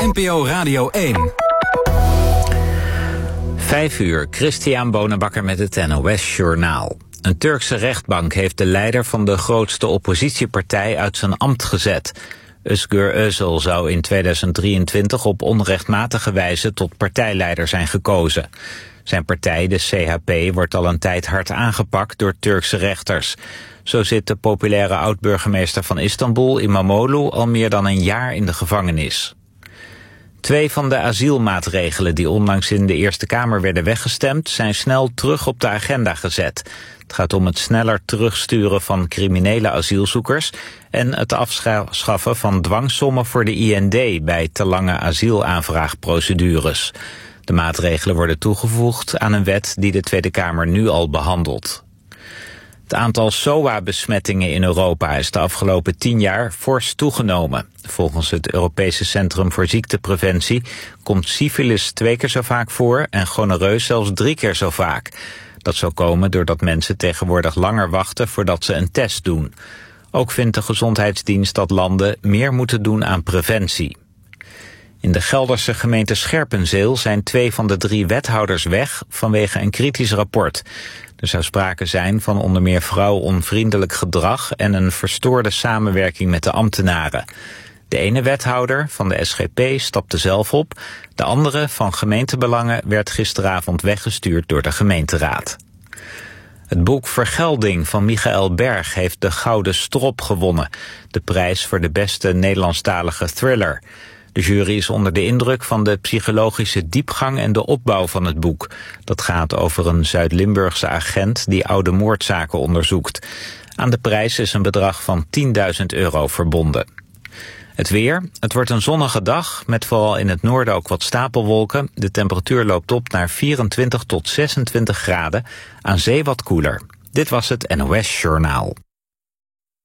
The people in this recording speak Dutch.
NPO Radio 1. 5 uur, Christian Bonenbakker met het NOS Journaal. Een Turkse rechtbank heeft de leider van de grootste oppositiepartij uit zijn ambt gezet. Özgür Özel zou in 2023 op onrechtmatige wijze tot partijleider zijn gekozen. Zijn partij, de CHP, wordt al een tijd hard aangepakt door Turkse rechters. Zo zit de populaire oud-burgemeester van Istanbul, Imamoglu, al meer dan een jaar in de gevangenis. 2 van de asielmaatregelen die onlangs in de Eerste Kamer werden weggestemd, zijn snel terug op de agenda gezet. Het gaat om het sneller terugsturen van criminele asielzoekers en het afschaffen van dwangsommen voor de IND bij te lange asielaanvraagprocedures. De maatregelen worden toegevoegd aan een wet die de Tweede Kamer nu al behandelt. Het aantal SOA-besmettingen in Europa is de afgelopen 10 jaar fors toegenomen. Volgens het Europese Centrum voor Ziektepreventie komt syfilis 2 keer zo vaak voor en gonorreus zelfs 3 keer zo vaak. Dat zou komen doordat mensen tegenwoordig langer wachten voordat ze een test doen. Ook vindt de Gezondheidsdienst dat landen meer moeten doen aan preventie. In de Gelderse gemeente Scherpenzeel zijn 2 van de 3 wethouders weg vanwege een kritisch rapport. Er zou sprake zijn van onder meer vrouwonvriendelijk gedrag en een verstoorde samenwerking met de ambtenaren. De ene wethouder van de SGP stapte zelf op. De andere van gemeentebelangen werd gisteravond weggestuurd door de gemeenteraad. Het boek Vergelding van Michael Berg heeft de Gouden Strop gewonnen. De prijs voor de beste Nederlandstalige thriller. De jury is onder de indruk van de psychologische diepgang en de opbouw van het boek. Dat gaat over een Zuid-Limburgse agent die oude moordzaken onderzoekt. Aan de prijs is een bedrag van €10.000 verbonden. Het weer. Het wordt een zonnige dag, met vooral in het noorden ook wat stapelwolken. De temperatuur loopt op naar 24 tot 26 graden. Aan zee wat koeler. Dit was het NOS Journaal.